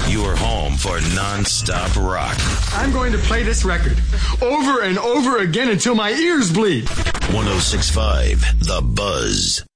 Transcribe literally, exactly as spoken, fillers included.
Your home for non-stop rock. I'm going to play this record over and over again until my ears bleed. one oh six point five The Buzz.